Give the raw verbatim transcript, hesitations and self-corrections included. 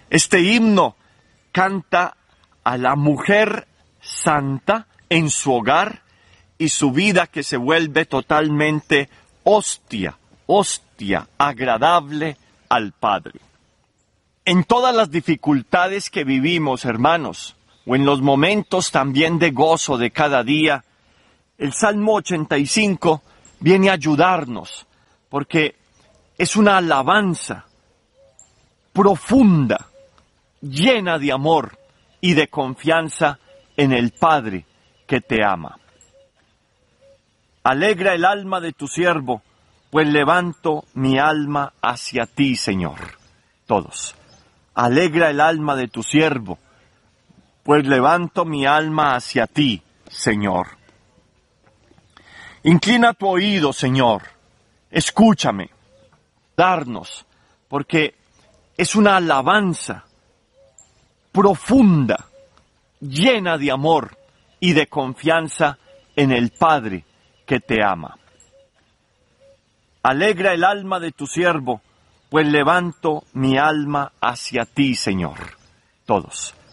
Este himno canta a la mujer santa en su hogar y su vida que se vuelve totalmente hostia, hostia, agradable al Padre. En todas las dificultades que vivimos, hermanos, o en los momentos también de gozo de cada día, el Salmo ochenta y cinco viene a ayudarnos, porque es una alabanza profunda, llena de amor y de confianza en el Padre que te ama. Alegra el alma de tu siervo, pues levanto mi alma hacia ti, Señor. Todos. Alegra el alma de tu siervo, pues levanto mi alma hacia ti, Señor. Inclina tu oído, Señor, escúchame, darnos, porque es una alabanza profunda, llena de amor y de confianza en el Padre que te ama. Alegra el alma de tu siervo, pues levanto mi alma hacia ti, Señor. Todos.